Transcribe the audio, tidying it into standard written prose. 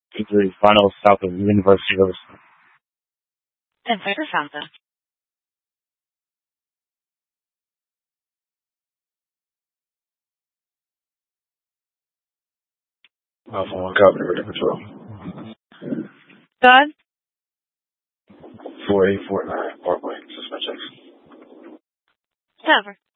to the final stop of the University of Wisconsin. And Victor Fanta. Alpha 1 copy, ready for 12. God. 4849, Parkway, suspension. Cover.